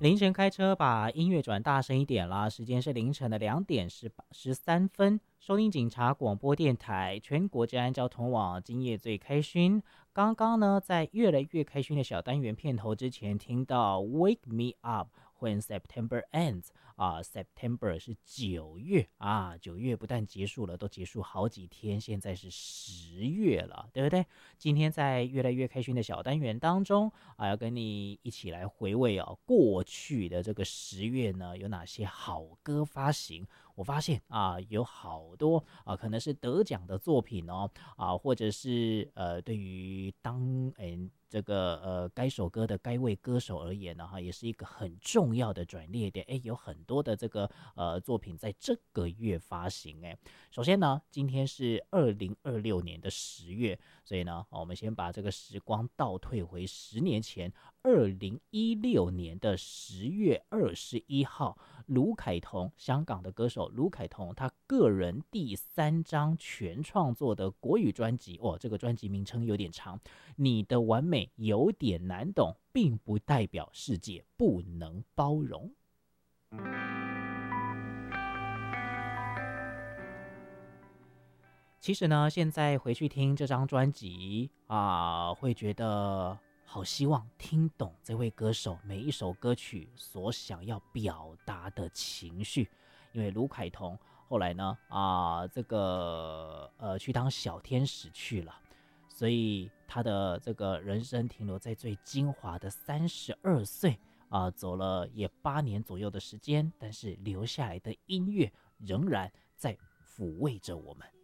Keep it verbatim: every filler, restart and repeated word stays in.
凌晨开车把音乐转大声一点啦，时间是凌晨的两点十十三分。收听警察广播电台全国治安交通网，今夜最开心。刚刚呢，在越来越开心的小单元片头之前，听到 Wake Me Up When September Ends 啊，September 是九月啊，九月不但结束了，都结束好几天，现在是十月了，对不对？今天在越来越开心的小单元当中啊，要跟你一起来回味哦，过去的这个十月呢，有哪些好歌发行？我发现啊，有好多啊，可能是得奖的作品哦，啊，或者是呃，对于当嗯。这个呃，该首歌的该位歌手而言呢，哈，也是一个很重要的转捩点。哎，有很多的这个呃作品在这个月发行。哎，首先呢，今天是二零二六年的十月，所以呢，我们先把这个时光倒退回十年前，二零一六年的十月二十一号，卢凯彤，香港的歌手卢凯彤，他个人第三张全创作的国语专辑，哦，这个专辑名称有点长，你的完美有点难懂，并不代表世界不能包容。其实呢，现在回去听这张专辑啊，会觉得好希望听懂这位歌手每一首歌曲所想要表达的情绪。因为卢凯彤后来呢，啊，这个呃去当小天使去了，所以他的这个人生停留在最精华的三十二岁啊，走了也八年左右的时间，但是留下来的音乐仍然在抚慰着我们。